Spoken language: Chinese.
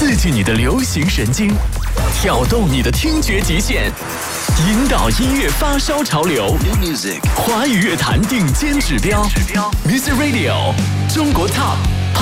刺激你的流行神经，挑动你的听觉极限，引导音乐发烧潮流。华语乐坛顶尖指标，Music Radio 中国 Top